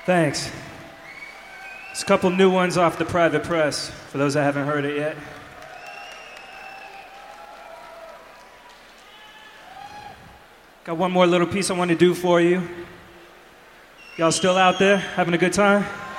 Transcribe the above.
Thanks. There's a couple new ones off the Private Press, for those that haven't heard it yet. Got one more little piece I want to do for you. Y'all still out there, having a good time?